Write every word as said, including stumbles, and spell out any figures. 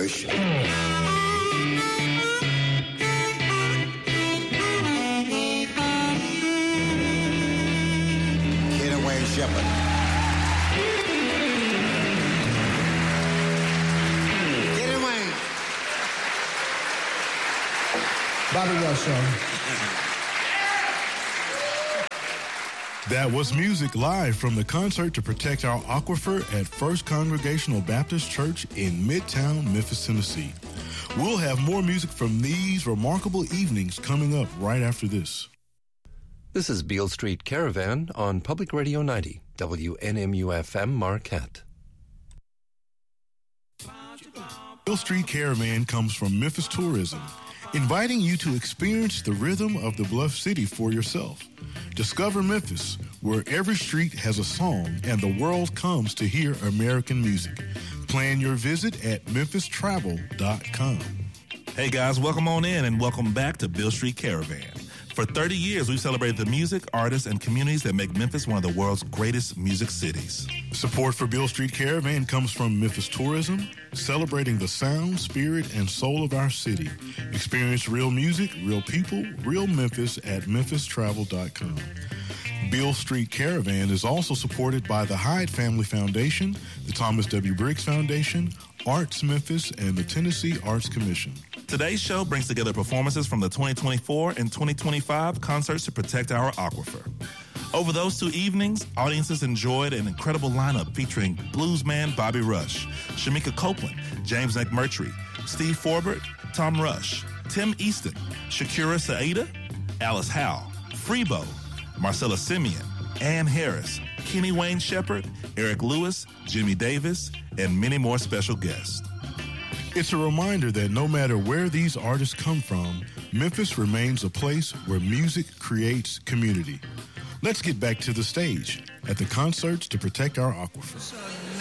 Rush. Kenny Wayne Shepherd. Kenny Wayne. Bobby Rush, y'all. That was music live from the Concert to Protect Our Aquifer at First Congregational Baptist Church in Midtown, Memphis, Tennessee. We'll have more music from these remarkable evenings coming up right after this. This is Beale Street Caravan on Public Radio ninety, W N M U F M Marquette. Beale Street Caravan comes from Memphis Tourism, inviting you to experience the rhythm of the Bluff City for yourself. Discover Memphis, where every street has a song and the world comes to hear American music. Plan your visit at memphis travel dot com. Hey guys, welcome on in and welcome back to Beale Street Caravan. For thirty years, we've celebrated the music, artists, and communities that make Memphis one of the world's greatest music cities. Support for Beale Street Caravan comes from Memphis Tourism, celebrating the sound, spirit, and soul of our city. Experience real music, real people, real Memphis at memphis travel dot com. Beale Street Caravan is also supported by the Hyde Family Foundation, the Thomas W. Briggs Foundation, Arts Memphis, and the Tennessee Arts Commission. Today's show brings together performances from the twenty twenty-four and twenty twenty-five Concerts to Protect Our Aquifer. Over those two evenings, audiences enjoyed an incredible lineup featuring bluesman Bobby Rush, Shamika Copeland, James McMurtry, Steve Forbert, Tom Rush, Tim Easton, Shakira Saida, Alice Howe, Freebo, Marcella Simeon, Ann Harris, Kenny Wayne Shepherd, Eric Lewis, Jimmy Davis, and many more special guests. It's a reminder that no matter where these artists come from, Memphis remains a place where music creates community. Let's get back to the stage at the Concerts to Protect Our Aquifer.